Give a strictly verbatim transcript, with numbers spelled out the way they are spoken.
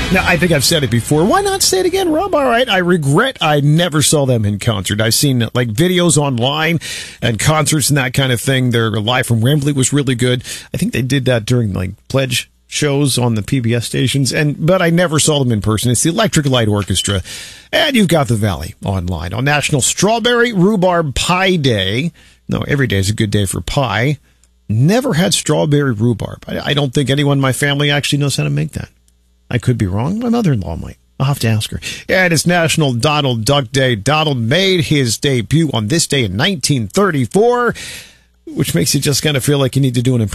Now, I think I've said it before. Why not say it again, Rob? All right. I regret I never saw them in concert. I've seen like videos online and concerts and that kind of thing. Their Live from Wembley was really good. I think they did that during like Pledge shows on the P B S stations, and but I never saw them in person. It's the Electric Light Orchestra. And you've got the Valley online on National Strawberry Rhubarb Pie Day. No, every day is a good day for pie. Never had strawberry rhubarb. I, I don't think anyone in my family actually knows how to make that. I could be wrong. My mother-in-law might. I'll have to ask her. And it's National Donald Duck Day. Donald made his debut on this day in nineteen thirty-four, which makes you just kind of feel like you need to do an impression.